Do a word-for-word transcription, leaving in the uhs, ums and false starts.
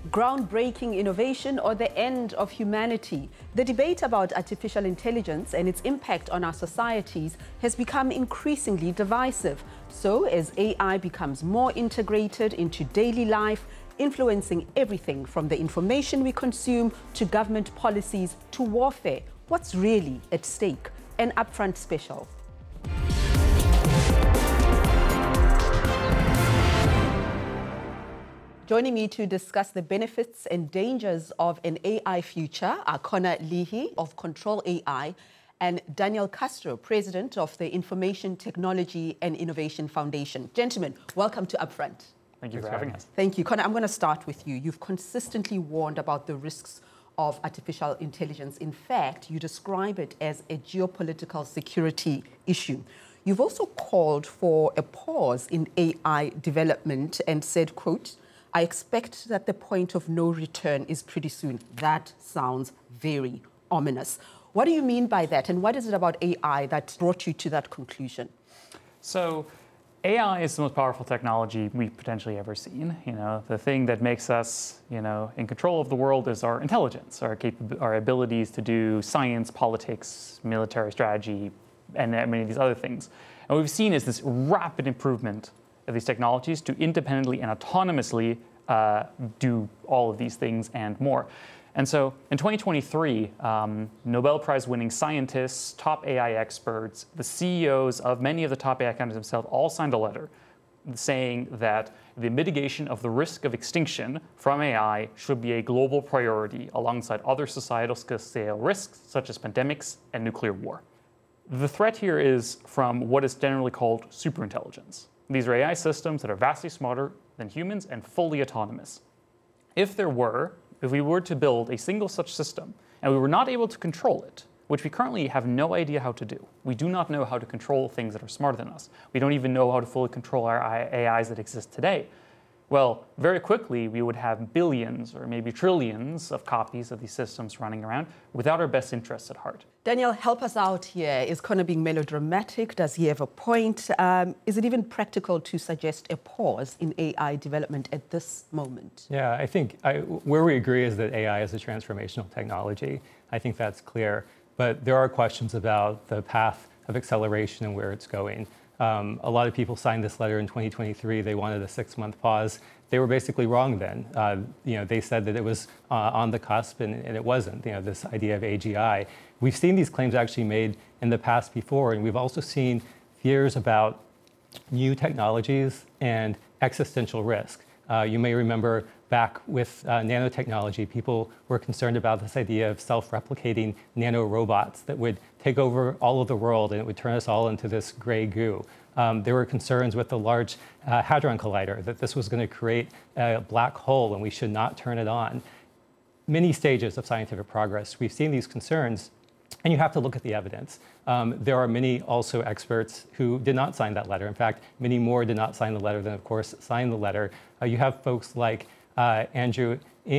Groundbreaking innovation or the end of humanity? The debate about artificial intelligence and its impact on our societies has become increasingly divisive. So, as A I becomes more integrated into daily life, influencing everything from the information we consume to government policies to warfare, what's really at stake? An Upfront special. Joining me to discuss the benefits and dangers of an A I future are Connor Leahy of Control A I and Daniel Castro, President of the Information Technology and Innovation Foundation. Gentlemen, welcome to Upfront. Thank you for having us. Thank you. Connor, I'm going to start with you. You've consistently warned about the risks of artificial intelligence. In fact, you describe it as a geopolitical security issue. You've also called for a pause in A I development and said, quote, "I expect that the point of no return is pretty soon." That sounds very ominous. What do you mean by that? And what is it about A I that brought you to that conclusion? So A I is the most powerful technology we've potentially ever seen. You know, the thing that makes us, you know, in control of the world is our intelligence, our capab- our abilities to do science, politics, military strategy, and many of these other things. And what we've seen is this rapid improvement of these technologies to independently and autonomously uh, do all of these things and more. And so in twenty twenty-three, um, Nobel Prize-winning scientists, top A I experts, the C E Os of many of the top A I companies themselves all signed a letter saying that the mitigation of the risk of extinction from A I should be a global priority alongside other societal scale risks such as pandemics and nuclear war. The threat here is from what is generally called superintelligence. These are A I systems that are vastly smarter than humans and fully autonomous. If there were, if we were to build a single such system and we were not able to control it, which we currently have no idea how to do. We do not know how to control things that are smarter than us. We don't even know how to fully control our A Is that exist today. Well, very quickly, we would have billions or maybe trillions of copies of these systems running around without our best interests at heart. Daniel, help us out here. Is Connor being melodramatic? Does he have a point? Um, is it even practical to suggest a pause in A I development at this moment? Yeah, I think I, where we agree is that A I is a transformational technology. I think that's clear. But there are questions about the path of acceleration and where it's going. Um, a lot of people signed this letter in twenty twenty-three. They wanted a six-month pause. They were basically wrong then. Uh, you know, they said that it was uh, on the cusp, and, and it wasn't. You know, this idea of A G I. We've seen these claims actually made in the past before, and we've also seen fears about new technologies and existential risk. Uh, you may remember back with uh, nanotechnology, people were concerned about this idea of self-replicating nanorobots that would take over all of the world and it would turn us all into this gray goo. Um, there were concerns with the Large uh, Hadron Collider that this was going to create a black hole and we should not turn it on. Many stages of scientific progress, we've seen these concerns, and you have to look at the evidence. Um, there are many also experts who did not sign that letter. In fact, many more did not sign the letter than, of course, signed the letter. Uh, you have folks like uh, Andrew